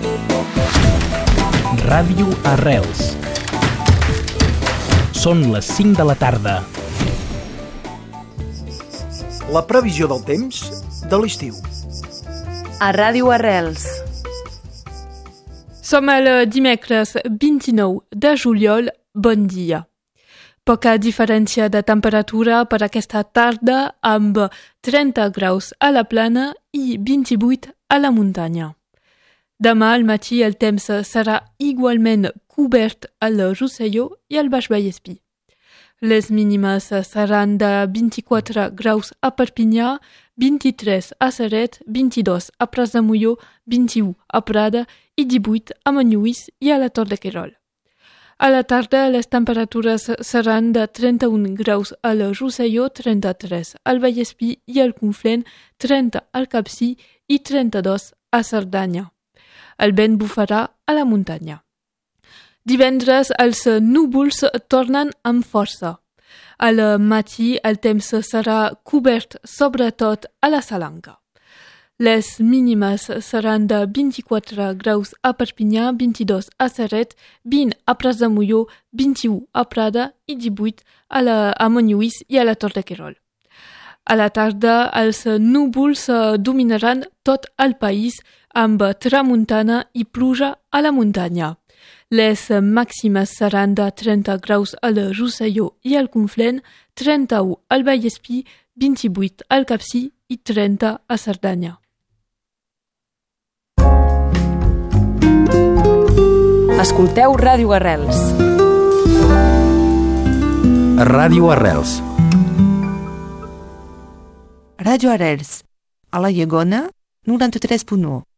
Ràdio Arrels. Són les 5 de la tarda. La previsió del temps de l'estiu. A Ràdio Arrels. Som el dimecres 29 de juliol. Bon dia. Poca diferència de temperatura per aquesta tarda amb 30 graus a la plana i 28 a la muntanya. Demà al matí el temps serà igualment cobert al Rosselló i al Baix Vallespir. Les mínimes seran de 24 graus a Perpinyà, 23 a Ceret, 22 a Prats de Molló, 21 a Prada i 18 a Manlluís i a la Tor de Querol. A la tarda les temperatures seran de 31 graus al Rosselló, 33 al Vallespir i al Conflent, 30 al Capcir i 32 a Cerdanya. El vent bufarà a la muntanya. Divendres els núvols tornen amb força. Al matí el temps serà cobert sobretot a la Salanca. Les mínimes seran de 24 graus a Perpinyà, 22 a Ceret, 20 a Prats de Molló, 21 a Prada i 18 a Manlluís i a la Tor de Querol. A la tarda els núvols dominaran tot el país amb tramuntana i pluja a la muntanya. Les màximes seran de 30 graus al Rosselló i al Conflent, 31 al Vallespir, 28 al Capcir i 30 a Cerdanya. Escolteu Ràdio Arrels. Ràdio Arrels. Ràdio Arrels. A la Llegona, 93.1.